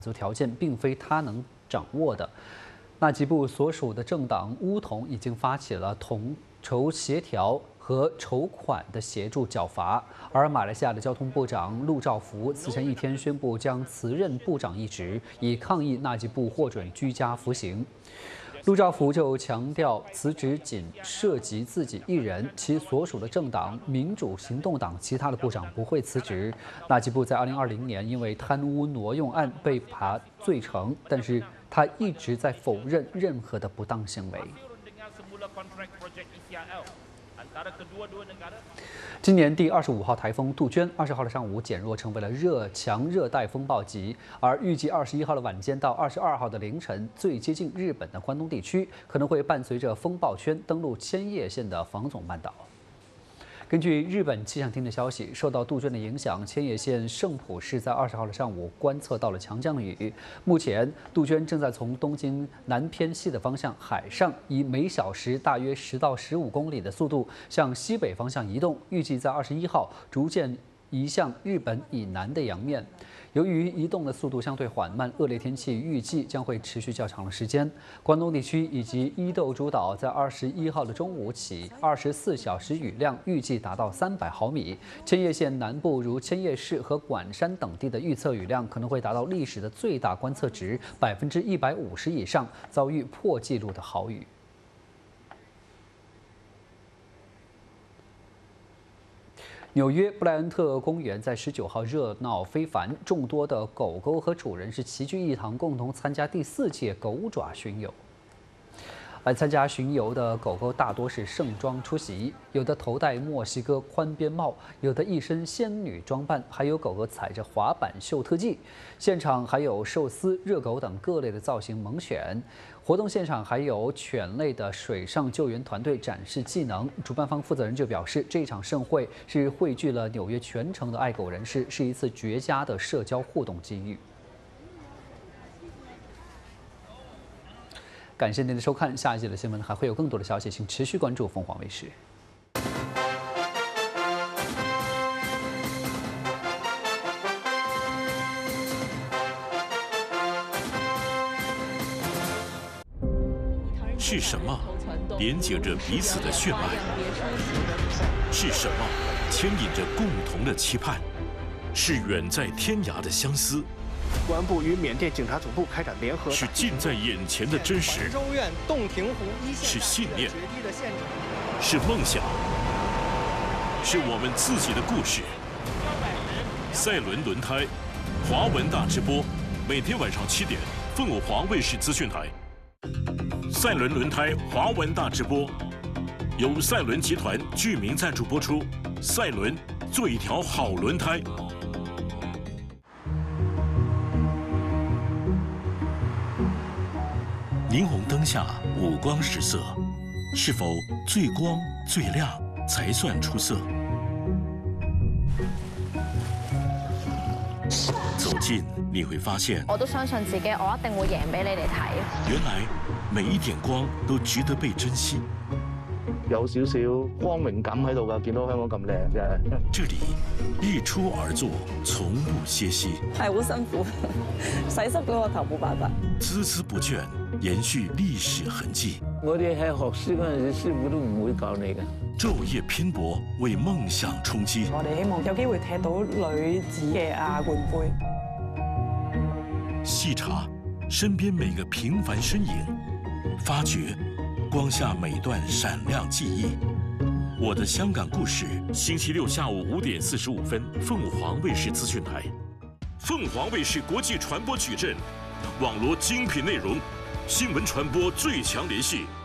足条件并非他能掌握的。纳吉布所属的政党乌统已经发起了统筹协调和筹款的协助剿伐，而马来西亚的交通部长陆兆福此前一天宣布将辞任部长一职，以抗议纳吉布获准居家服刑。陆兆福就强调，辞职仅涉及自己一人，其所属的政党民主行动党其他的部长不会辞职。纳吉布在2020年因为贪污挪用案被罚罪成，但是他一直在否认任何的不当行为。今年第25号台风杜鹃20号的上午减弱成为了强热带风暴级，而预计21号的晚间到22号的凌晨，最接近日本的关东地区可能会伴随着风暴圈登陆千叶县的房总半岛。根据日本气象厅的消息，受到杜鹃的影响，千叶县圣浦市在20号的上午观测到了强降雨。目前，杜鹃正在从东京南偏西的方向海上，以每小时大约10到15公里的速度向西北方向移动，预计在21号逐渐移向日本以南的洋面。由于移动的速度相对缓慢，恶劣天气预计将会持续较长的时间。关东地区以及伊豆诸岛在21号的中午起，24小时雨量预计达到300毫米。千叶县南部如千叶市和馆山等地的预测雨量可能会达到历史的最大观测值150%以上，遭遇破纪录的豪雨。纽约布莱恩特公园在19号热闹非凡，众多的狗狗和主人是齐聚一堂，共同参加第4届狗爪巡游。来参加巡游的狗狗大多是盛装出席，有的头戴墨西哥宽边帽，有的一身仙女装扮，还有狗狗踩着滑板秀特技。现场还有寿司、热狗等各类的造型蒙选。活动现场还有犬类的水上救援团队展示技能。主办方负责人就表示，这场盛会是汇聚了纽约全城的爱狗人士，是一次绝佳的社交互动机遇。感谢您的收看，下一节的新闻还会有更多的消息，请持续关注凤凰卫视。 是什么连接着彼此的血脉？是什么牵引着共同的期盼？是远在天涯的相思。 公安部与缅甸警察总部开展联合， 是近在眼前的真实， 州院洞庭湖一线是信念，是梦想，是我们自己的故事。赛伦轮胎，华文大直播，每天晚上7点，凤凰卫视资讯台。赛伦轮胎华文大直播，由赛伦集团具名赞助播出。赛伦做一条好轮胎。霓虹灯下五光十色，是否最光最亮才算出色？走近你会发现， 我都相信自己，我一定會贏俾你哋睇。 原來每一點光都值得被珍惜。 有少少光榮感喺度㗎，見到香港咁靚真係。 這裡日出而作，從不歇息。 係好辛苦，洗濕嗰個頭冇辦法。 孜孜不倦，延續歷史痕跡。 我哋喺學書嗰陣時，師傅都唔會教你㗎。 晝夜拼搏，為夢想衝擊。 我哋希望有機會踢到女子嘅亞冠杯。 細查身邊每個平凡身影，發掘光下每段閃亮記憶。我的香港故事，星期六下午5點45分，鳳凰衛視資訊台。鳳凰衛視國際傳播矩陣，網羅精品內容，新聞傳播最強聯繫。